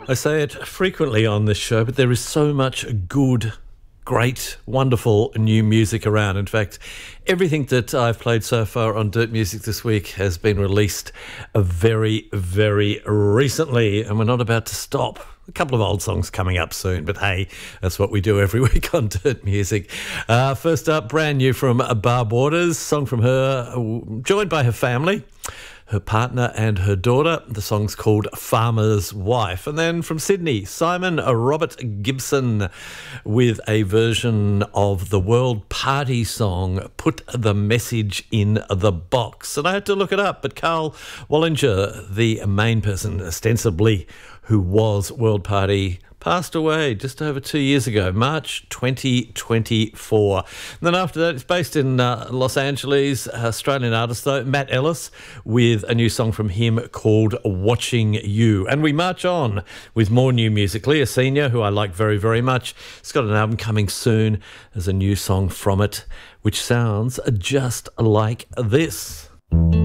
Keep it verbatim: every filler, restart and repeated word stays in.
I say it frequently on this show, but there is so much good, great, wonderful new music around. In fact, everything that I've played so far on Dirt Music this week has been released very, very recently, and we're not about to stop. A couple of old songs coming up soon, but hey, that's what we do every week on Dirt Music. Uh, first up, brand new from Barb Waters, song from her, joined by her family, her partner and her daughter. The song's called Farmer's Wife. And then from Sydney, Simon Robert Gibson with a version of the World Party song, Put the Message in the Box. And I had to look it up, but Carl Wallinger, the main person ostensibly who was World Party, passed away just over two years ago, March twenty twenty-four. And then after that, it's based in uh, Los Angeles, Australian artist though, Matt Ellis, with a new song from him called Watching You. And we march on with more new music. Leah Senior, who I like very, very much, has got an album coming soon. There's a new song from it, which sounds just like this.